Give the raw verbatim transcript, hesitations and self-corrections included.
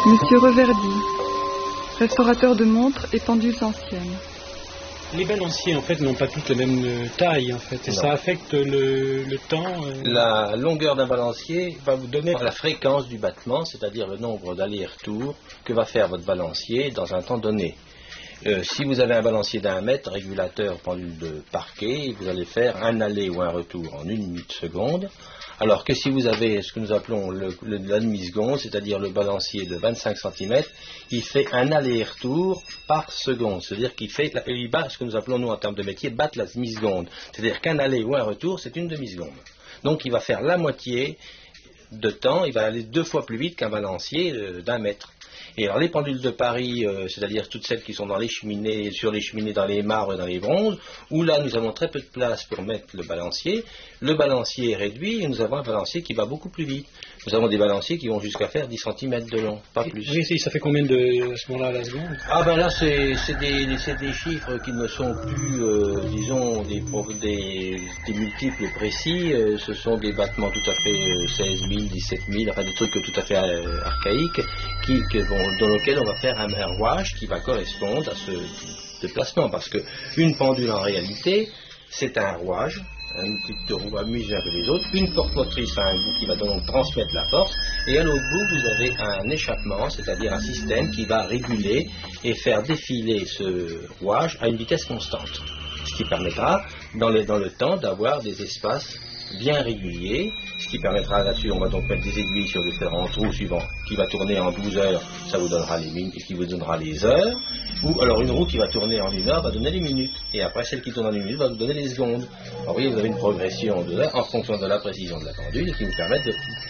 Monsieur Reverdy, restaurateur de montres et pendules anciennes. Les balanciers en fait n'ont pas toutes la même taille en fait et non. Ça affecte le, le temps. Euh... La longueur d'un balancier va vous donner la fréquence du battement, c'est-à-dire le nombre d'allers-retours que va faire votre balancier dans un temps donné. Euh, si vous avez un balancier d'un mètre, régulateur pendule de parquet, vous allez faire un aller ou un retour en une minute seconde, alors que si vous avez ce que nous appelons le, le, la demi-seconde, c'est-à-dire le balancier de vingt-cinq centimètres, il fait un aller-retour par seconde, c'est-à-dire qu'il fait, il bat ce que nous appelons nous en termes de métier, battre la demi-seconde, c'est-à-dire qu'un aller ou un retour, c'est une demi-seconde. Donc il va faire la moitié de temps, il va aller deux fois plus vite qu'un balancier euh, d'un mètre. Et alors les pendules de Paris, euh, c'est-à-dire toutes celles qui sont dans les cheminées, sur les cheminées, dans les marbres, dans les bronzes, où là nous avons très peu de place pour mettre le balancier, le balancier est réduit et nous avons un balancier qui va beaucoup plus vite. Nous avons des balanciers qui vont jusqu'à faire dix centimètres de long, pas plus. Oui, ça fait combien de à ce moment-là à la seconde? Ah ben là c'est, c'est, des, c'est des chiffres qui ne sont plus, euh, disons, des, des, des multiples précis, euh, ce sont des battements tout à fait euh, seize mille, dix-sept mille, enfin des trucs tout à fait euh, archaïques, qui, qui vont, dans lesquels on va faire un, un rouage qui va correspondre à ce déplacement, parce qu'une pendule en réalité, c'est un rouage, un type de roue amusé un peu les autres, une porte motrice à un bout qui va donc transmettre la force, et à l'autre bout vous avez un échappement, c'est-à-dire un système qui va réguler et faire défiler ce rouage à une vitesse constante, ce qui permettra dans le, dans le temps d'avoir des espaces bien réguliers, ce qui permettra là-dessus, on va donc mettre des aiguilles sur différents trous suivants, qui va tourner en douze heures, ça vous donnera les minutes, qui vous donnera les heures, ou alors une roue qui va tourner en une heure va donner les minutes, et après celle qui tourne en une minute va vous donner les secondes. Alors vous voyez, vous avez une progression de là, en fonction de la précision de la pendule, qui vous permet de